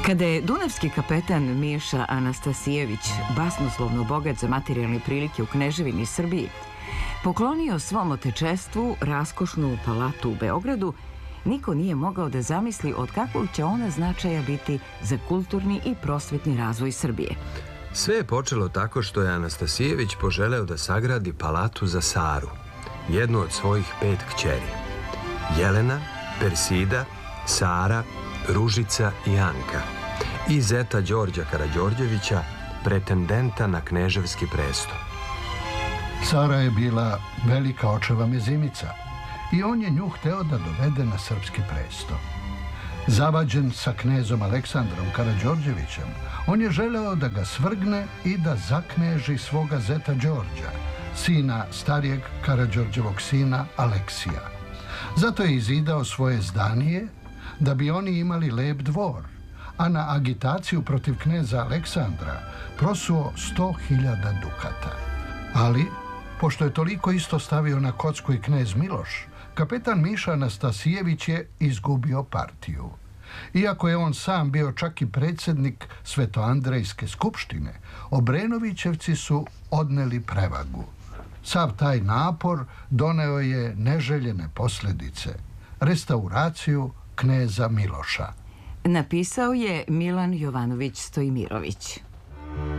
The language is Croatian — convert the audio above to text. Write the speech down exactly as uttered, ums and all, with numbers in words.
Kada je dunavski kapetan Miša Anastasijević, basnoslovno bogat za materijalne prilike u Kneževini Srbiji, poklonio svom otečestvu raskošnu palatu u Beogradu, niko nije mogao da zamisli od kakvog će ona značaja biti za kulturni i prosvetni razvoj Srbije. Sve je počelo tako što je Anastasijević poželeo da sagradi palatu za Saru, jednu od svojih pet kćeri. Jelena, Persida, Sara, Ružica i Anka i zeta Đorđa Karađorđevića, pretendenta na kneževski presto. Sara je bila velika očeva mezimica i on je nju hteo da dovede na srpski presto. Zavađen sa knezom Aleksandrom Karađorđevićem, on je želeo da ga svrgne i da zakneži svoga zeta Đorđa, sina starijeg Karađorđevog sina Aleksija. Zato je izidao svoje zdanije da bi oni imali lep dvor, a na agitaciju protiv kneza Aleksandra prosuo sto hiljada dukata. Ali, pošto je toliko isto stavio na kocku i knez Miloš, kapetan Miša Anastasijević je izgubio partiju. Iako je on sam bio čak i predsjednik Svetoandrejske skupštine, Obrenovićevci su odneli prevagu. Sav taj napor doneo je neželjene posljedice, restauraciju kneza Miloša. Napisao je Milan Jovanović Stojmirović.